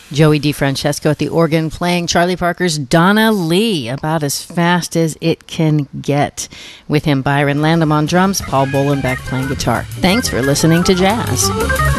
Joey DeFrancesco at the organ playing Charlie Parker's Donna Lee, about as fast as it can get. With him, Byron Landam on drums, Paul Bolenbeck playing guitar. Thanks for listening to Jazz.